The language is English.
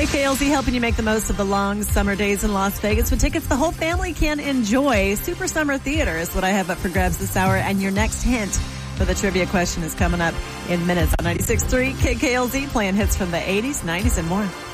KKLZ helping you make the most of the long summer days in Las Vegas with tickets the whole family can enjoy. Super Summer Theater is what I have up for grabs this hour, and your next hint for the trivia question is coming up in minutes on 96.3 KKLZ, playing hits from the 80s, 90s, and more.